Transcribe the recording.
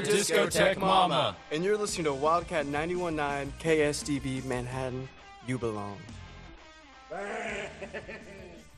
discotheque mama. And you're listening to Wildcat 91.9 KSDB Manhattan. You belong.